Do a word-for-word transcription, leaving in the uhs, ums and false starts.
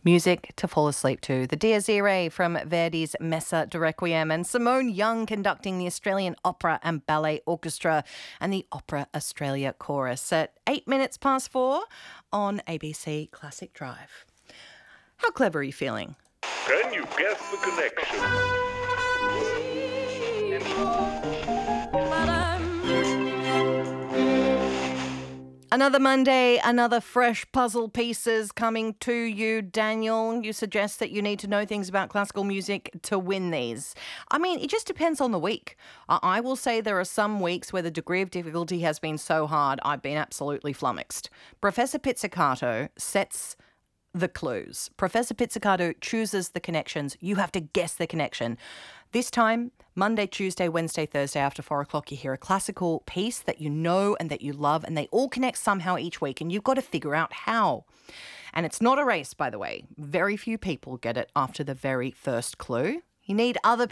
Music to fall asleep to. The Dies Irae from Verdi's Messa de Requiem, and Simone Young conducting the Australian Opera and Ballet Orchestra and the Opera Australia Chorus at eight minutes past four on A B C Classic Drive. How clever are you feeling? Can you guess the connection? Another Monday, another fresh puzzle pieces coming to you, Daniel. You suggest that you need to know things about classical music to win these. I mean, it just depends on the week. I I will say there are some weeks where the degree of difficulty has been so hard, I've been absolutely flummoxed. Professor Pizzicato sets the clues. Professor Pizzicato chooses the connections. You have to guess the connection. This time, Monday, Tuesday, Wednesday, Thursday after four o'clock, you hear a classical piece that you know and that you love, and they all connect somehow each week, and you've got to figure out how. And it's not a race, by the way. Very few people get it after the very first clue. You need other